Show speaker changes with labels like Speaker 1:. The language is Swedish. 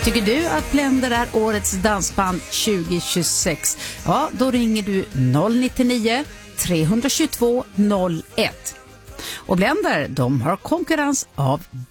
Speaker 1: Tycker du att Blender är årets dansband 2026? Ja, då ringer du 099 322 01. Och Blender, de har konkurrens av